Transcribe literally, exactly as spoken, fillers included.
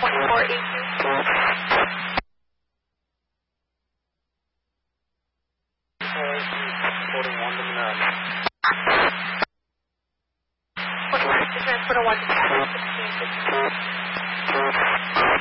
twenty-four eighteen. forty-one to Monroe. twenty-one to transport one to sixteen sixteen.